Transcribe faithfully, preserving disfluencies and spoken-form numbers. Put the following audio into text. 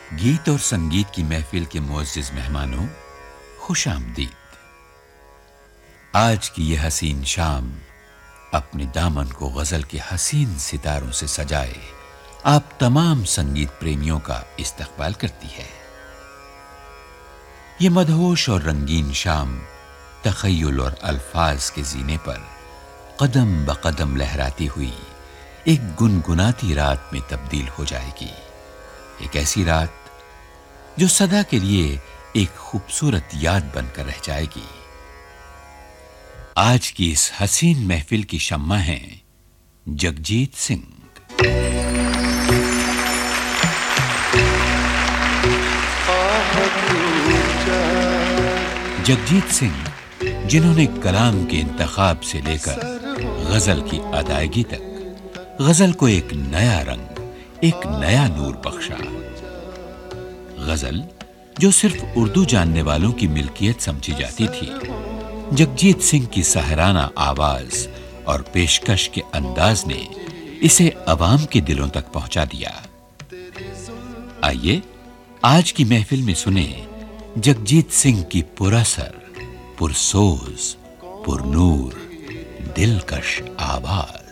گیت اور سنگیت کی محفل کے معزز مہمانوں، خوش آمدید۔ آج کی یہ حسین شام اپنے دامن کو غزل کے حسین ستاروں سے سجائے آپ تمام سنگیت پریمیوں کا استقبال کرتی ہے۔ یہ مدہوش اور رنگین شام تخیل اور الفاظ کے زینے پر قدم بقدم لہراتی ہوئی ایک گنگناتی رات میں تبدیل ہو جائے گی، ایک ایسی رات جو سدا کے لیے ایک خوبصورت یاد بن کر رہ جائے گی۔ آج کی اس حسین محفل کی شمع ہیں جگجیت سنگھ۔ جگجیت سنگھ، جنہوں نے کلام کے انتخاب سے لے کر غزل کی ادائیگی تک غزل کو ایک نیا رنگ، ایک نیا نور بخشا۔ غزل جو صرف اردو جاننے والوں کی ملکیت سمجھی جاتی تھی، جگجیت سنگھ کی سحرانہ آواز اور پیشکش کے انداز نے اسے عوام کے دلوں تک پہنچا دیا۔ آئیے آج کی محفل میں سنیں جگجیت سنگھ کی پراثر، پرسوز، پرنور، دلکش آواز۔